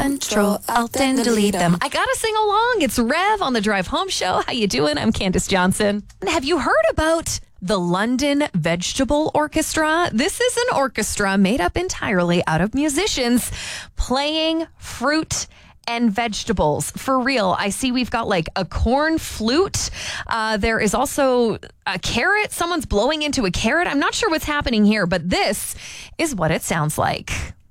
Control, Alt, and delete them. I gotta sing along. It's Rev on the Drive Home Show. How you doing? I'm Candace Johnson. Have you heard about the London Vegetable Orchestra? This is an orchestra made up entirely out of musicians playing fruit and vegetables. For real. I see we've got like a corn flute. There is also a carrot. Someone's blowing into a carrot. I'm not sure what's happening here, but this is what it sounds like.